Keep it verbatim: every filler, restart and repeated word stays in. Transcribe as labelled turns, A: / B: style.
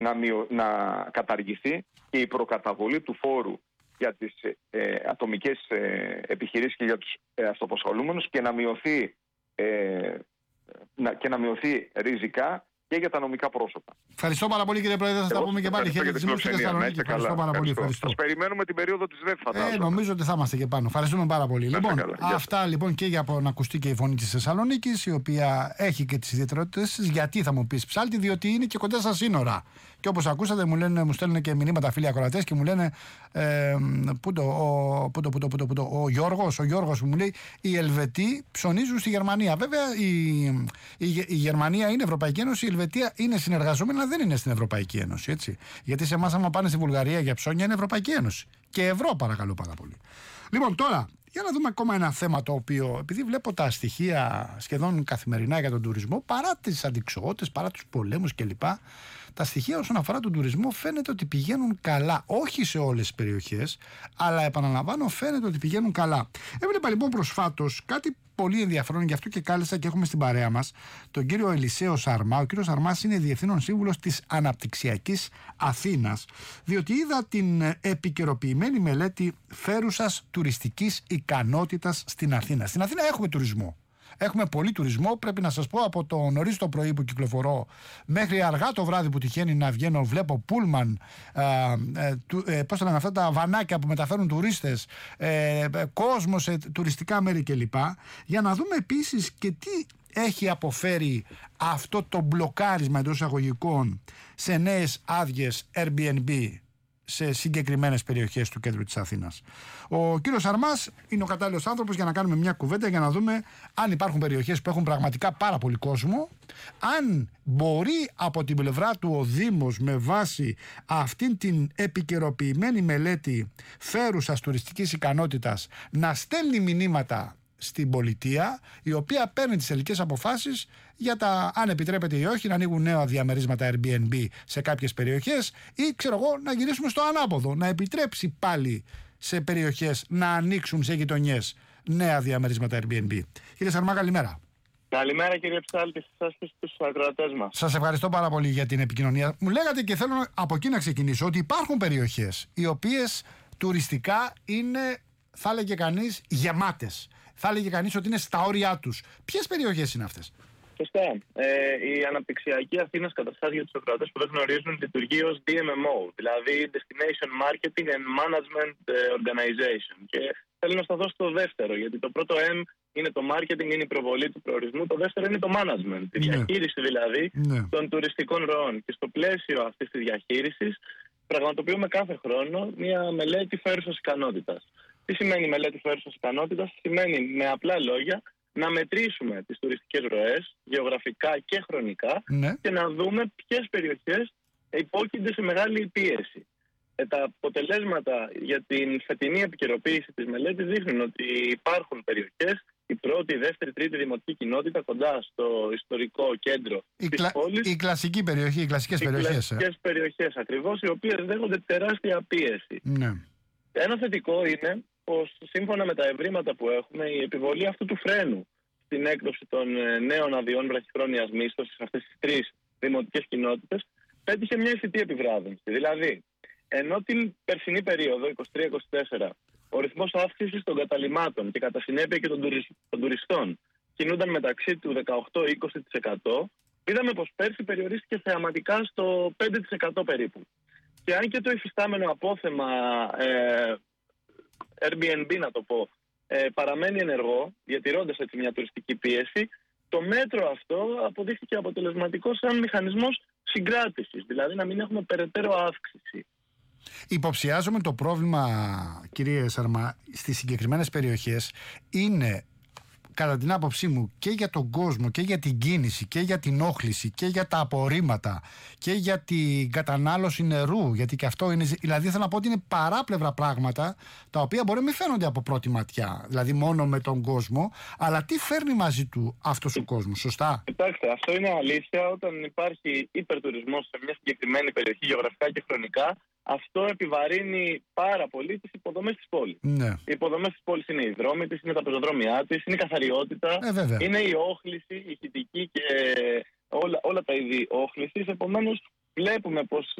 A: να, μειω, να καταργηθεί και η προκαταβολή του φόρου για τις ε, ατομικές ε, επιχειρήσεις και για τους ε, αυτοαπασχολούμενους και να μειωθεί, ε, να, και να μειωθεί ριζικά και για τα νομικά πρόσωπα.
B: Ευχαριστώ πάρα πολύ, κύριε Πρόεδρε. Θα τα πούμε και πάλι.
A: Χαιρετισμού στη
B: Θεσσαλονίκη. Ευχαριστώ πάρα πολύ.
A: Σας περιμένουμε την περίοδο της ΔΕΦ, φαντάζομαι.
B: Ε, νομίζω ότι θα είμαστε και πάνω. Ευχαριστούμε πάρα πολύ. Λοιπόν,
A: καλά.
B: αυτά λοιπόν και για να ακουστεί και η φωνή της Θεσσαλονίκης, η οποία έχει και τις ιδιαιτερότητες της. Γιατί θα μου πεις ψάλτη, διότι είναι και κοντά στα σύνορα. Και όπως ακούσατε, μου, λένε, μου στέλνουν και μηνύματα φίλοι ακροατές και μου λένε ε, πού το, ο, πού το, πού το, πού το, πού το, ο Γιώργος, ο Γιώργος που μου λέει οι Ελβετοί ψωνίζουν στη Γερμανία. Βέβαια η, η, η Γερμανία είναι Ευρωπαϊκή Ένωση, η Ελβετία είναι συνεργαζόμενη, αλλά δεν είναι στην Ευρωπαϊκή Ένωση. Έτσι. Γιατί σε εμάς, άμα πάνε στη Βουλγαρία για ψώνια, είναι Ευρωπαϊκή Ένωση. Και ευρώ, παρακαλώ πάρα πολύ. Λοιπόν, τώρα, για να δούμε ακόμα ένα θέμα το οποίο, επειδή βλέπω τα στοιχεία σχεδόν καθημερινά για τον τουρισμό, παρά τις αντιξοότητες, παρά τους πολέμους κλπ., τα στοιχεία όσον αφορά τον τουρισμό φαίνεται ότι πηγαίνουν καλά. Όχι σε όλες τις περιοχές, αλλά επαναλαμβάνω, φαίνεται ότι πηγαίνουν καλά. Έβλεπα λοιπόν προσφάτως κάτι πολύ ενδιαφέρον, γι' αυτό και κάλεσα και έχουμε στην παρέα μας τον κύριο Ελισαίο Σαρμά. Ο κύριος Σαρμάς είναι διευθύνων σύμβουλος της Αναπτυξιακής Αθήνας, διότι είδα την επικαιροποιημένη μελέτη φέρουσας τουριστικής ικανότητας στην Αθήνα. Στην Αθήνα έχουμε τουρισμό. Έχουμε πολύ τουρισμό. Πρέπει να σας πω, από το νωρίς το πρωί που κυκλοφορώ μέχρι αργά το βράδυ που τυχαίνει να βγαίνω, βλέπω πούλμαν, ε, ε, του, ε, πώς το λένε αυτά τα βανάκια που μεταφέρουν τουρίστες, ε, ε, κόσμο σε τουριστικά μέρη κλπ. Για να δούμε επίσης και τι έχει αποφέρει αυτό το μπλοκάρισμα εντός εισαγωγικών σε νέες άδειες Airbnb σε συγκεκριμένες περιοχές του κέντρου της Αθήνας. Ο κύριος Σαρμάς είναι ο κατάλληλος άνθρωπος για να κάνουμε μια κουβέντα, για να δούμε αν υπάρχουν περιοχές που έχουν πραγματικά πάρα πολύ κόσμο, αν μπορεί από την πλευρά του ο Δήμος με βάση αυτήν την επικαιροποιημένη μελέτη φέρουσας τουριστικής ικανότητας να στέλνει μηνύματα στην πολιτεία, η οποία παίρνει τις τελικές αποφάσεις για τα αν επιτρέπεται ή όχι να ανοίγουν νέα διαμερίσματα Airbnb σε κάποιες περιοχές, ή ξέρω εγώ να γυρίσουμε στο ανάποδο, να επιτρέψει πάλι σε περιοχές να ανοίξουν σε γειτονιές νέα διαμερίσματα Airbnb. Κύριε Σαρμά, καλημέρα.
C: Καλημέρα κύριε Ψάλτη, σας και στους ακροατές μας.
B: Σας ευχαριστώ πάρα πολύ για την επικοινωνία. Μου λέγατε, και θέλω από εκεί να ξεκινήσω, ότι υπάρχουν περιοχές οι οποίες τουριστικά είναι, θα έλεγε κανείς, γεμάτες. Θα έλεγε κανείς ότι είναι στα όρια τους. Ποιες περιοχές είναι αυτές?
C: Σωστά. Ε, η Αναπτυξιακή Αθήνας, καταρχάς για τους ακροατές που δεν γνωρίζουν, λειτουργεί ως ντι εμ εμ ο, δηλαδή Destination Marketing and Management Organization. Και θέλω να σταθώ στο δεύτερο, γιατί το πρώτο M είναι το marketing, είναι η προβολή του προορισμού, το δεύτερο είναι το management, τη διαχείριση δηλαδή
B: ναι.
C: των τουριστικών ροών. Και στο πλαίσιο αυτής της διαχείρισης πραγματοποιούμε κάθε χρόνο μια μελέτη φέρουσας ικανότητας. Τι σημαίνει μελέτη φέρουσας ικανότητας? Σημαίνει με απλά λόγια να μετρήσουμε τις τουριστικές ροές γεωγραφικά και χρονικά, ναι, και να δούμε ποιες περιοχές υπόκεινται σε μεγάλη πίεση. Ε, τα αποτελέσματα για την φετινή επικαιροποίηση της μελέτης δείχνουν ότι υπάρχουν περιοχές, η πρώτη, η δεύτερη, η τρίτη δημοτική κοινότητα κοντά στο ιστορικό κέντρο
B: η
C: της
B: κλα...
C: πόλης.
B: Η κλασική περιοχή, οι κλασικές
C: οι
B: περιοχές. Οι
C: κλασικές
B: ε.
C: περιοχές ακριβώς, οι οποίες δέχονται τεράστια πίεση.
B: Ναι.
C: Ένα θετικό είναι πως σύμφωνα με τα ευρήματα που έχουμε, η επιβολή αυτού του φρένου στην έκδοση των νέων αδειών βραχυχρόνιας μίσθωσης σε αυτές τις τρεις δημοτικές κοινότητες πέτυχε μια αισθητή επιβράδυνση. Δηλαδή, ενώ την περσινή περίοδο, είκοσι τρία είκοσι τέσσερα, ο ρυθμός αύξησης των καταλυμάτων και κατά συνέπεια και των, τουρισ... των τουριστών κινούνταν μεταξύ του δεκαοκτώ με είκοσι τοις εκατό, είδαμε πως πέρσι περιορίστηκε θεαματικά στο πέντε τοις εκατό περίπου. Και αν και το υφιστάμενο απόθεμα ε, Airbnb, να το πω, ε, παραμένει ενεργό, διατηρώντας έτσι μια τουριστική πίεση, το μέτρο αυτό αποδείχθηκε αποτελεσματικό σαν μηχανισμός συγκράτησης, δηλαδή να μην έχουμε περαιτέρω αύξηση.
B: Υποψιάζομαι το πρόβλημα, κύριε Σαρμά, στις συγκεκριμένες περιοχές είναι, κατά την άποψή μου, και για τον κόσμο και για την κίνηση και για την όχληση και για τα απορρίμματα και για την κατανάλωση νερού, γιατί και αυτό είναι, δηλαδή θέλω να πω ότι είναι παράπλευρα πράγματα τα οποία μπορεί να μην φαίνονται από πρώτη ματιά, δηλαδή μόνο με τον κόσμο, αλλά τι φέρνει μαζί του αυτός ο κόσμος, σωστά?
C: Κοιτάξτε, αυτό είναι αλήθεια. Όταν υπάρχει υπερτουρισμός σε μια συγκεκριμένη περιοχή γεωγραφικά και χρονικά, αυτό επιβαρύνει πάρα πολύ τις υποδομές της πόλης.
B: Ναι.
C: Οι υποδομές της πόλης είναι οι δρόμοι της, είναι τα πεζοδρόμια της, είναι η καθαριότητα,
B: ε,
C: είναι η όχληση, η ηχητική και όλα, όλα τα είδη όχλησης. Επομένως, βλέπουμε πως